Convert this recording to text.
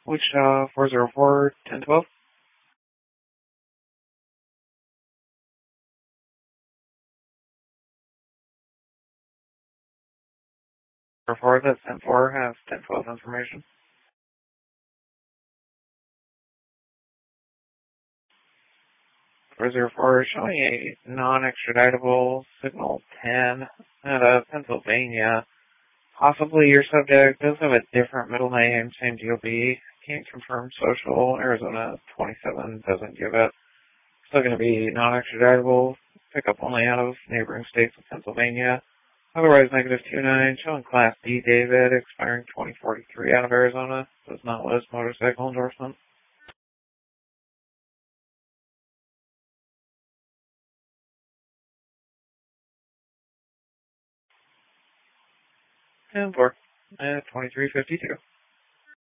Wichita 404 1012. Report that 10-4 has 1012 information. 404 showing a non-extraditable signal 10 out of Pennsylvania. Possibly your subject does have a different middle name, same DOB. Can't confirm social. Arizona 27 doesn't give it. Still going to be non-extraditable. Pick up only out of neighboring states of Pennsylvania. Otherwise, -29, showing Class D David, expiring 2043 out of Arizona. Does not list motorcycle endorsement. And 4 at 2352.